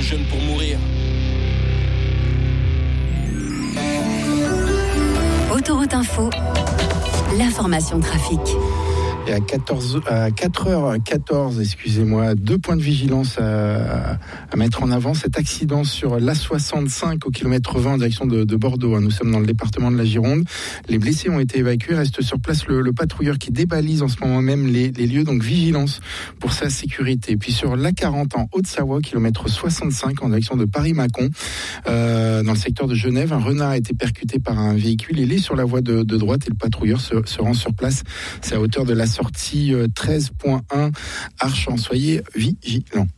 jeune pour mourir. Autoroute Info, l'information trafic. Et à 4h14, excusez-moi, 2 points de vigilance à mettre en avant. Cet accident sur l'A65 au kilomètre 20 en direction de Bordeaux. Nous sommes dans le département de la Gironde. Les blessés ont été évacués. Reste sur place le patrouilleur qui débalise en ce moment même les lieux. Donc vigilance pour sa sécurité. Puis sur l'A40 en Haute-Savoie, kilomètre 65 en direction de Paris-Mâcon, dans le secteur de Genève, un renard a été percuté par un véhicule. Il est sur la voie de droite et le patrouilleur se rend sur place. C'est à hauteur de la sortie 13.1 Archamps. Soyez vigilants.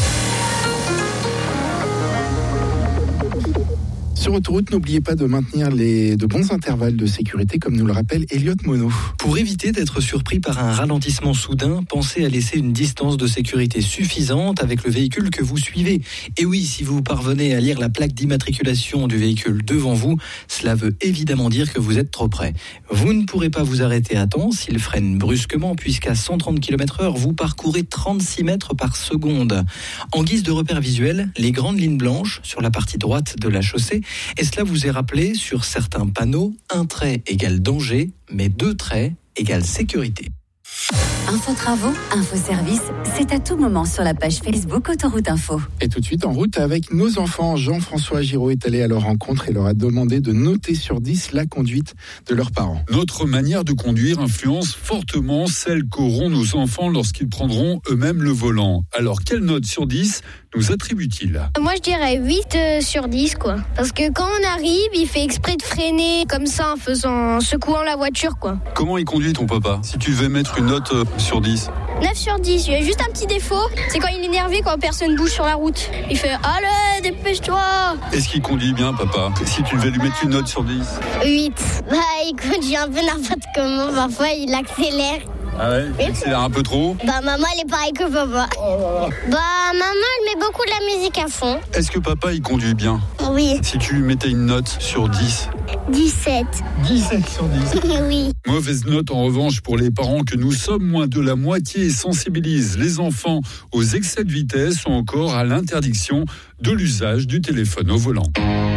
Sur autoroute, n'oubliez pas de maintenir de bons intervalles de sécurité, comme nous le rappelle Elliot Monod. Pour éviter d'être surpris par un ralentissement soudain, pensez à laisser une distance de sécurité suffisante avec le véhicule que vous suivez. Et oui, si vous parvenez à lire la plaque d'immatriculation du véhicule devant vous, cela veut évidemment dire que vous êtes trop près. Vous ne pourrez pas vous arrêter à temps s'il freine brusquement, puisqu'à 130 km/h, vous parcourez 36 mètres par seconde. En guise de repère visuel, les grandes lignes blanches sur la partie droite de la chaussée. Et cela vous est rappelé sur certains panneaux, un trait égale danger, mais 2 traits égale sécurité. Info travaux, info service, c'est à tout moment sur la page Facebook Autoroute Info. Et tout de suite en route avec nos enfants. Jean-François Giraud est allé à leur rencontre et leur a demandé de noter sur 10 la conduite de leurs parents. Notre manière de conduire influence fortement celle qu'auront nos enfants lorsqu'ils prendront eux-mêmes le volant. Alors, quelle note sur 10 nous attribue-t-il ? Moi, je dirais 8 sur 10, quoi. Parce que quand on arrive, il fait exprès de freiner comme ça en secouant la voiture, quoi. Comment il conduit ton papa ? Si tu devais mettre une note sur 10 ? 9 sur 10, il y a juste un petit défaut, c'est quand il est énervé, quand personne bouge sur la route. Il fait « Allez, dépêche-toi !» Est-ce qu'il conduit bien, papa ? Si tu devais lui mettre une note sur 10 ? 8. Il conduit un peu n'importe comment, parfois il accélère. Ah ouais ? Il accélère un peu trop ? Maman, elle est pareille que papa. Maman, elle met beaucoup de la musique à fond. Est-ce que papa, il conduit bien ? Oui. Si tu lui mettais une note sur 10 ? 17. 17 sur 10 ? Oui. Mauvaise note en revanche pour les parents que nous sommes, moins de la moitié sensibilisent les enfants aux excès de vitesse ou encore à l'interdiction de l'usage du téléphone au volant.